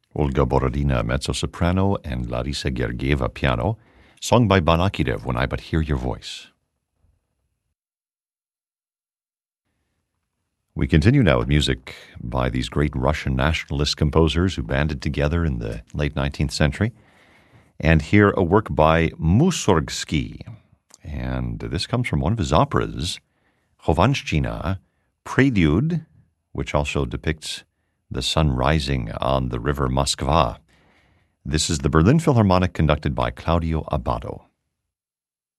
Olga Borodina, mezzo-soprano, and Larisa Gergieva, piano, sung by Banakirev, When I But Hear Your Voice. We continue now with music by these great Russian nationalist composers who banded together in the late 19th century. And here a work by Mussorgsky. And this comes from one of his operas, Khovanshchina, Prelude, which also depicts the sun rising on the river Moskva. This is the Berlin Philharmonic conducted by Claudio Abbado.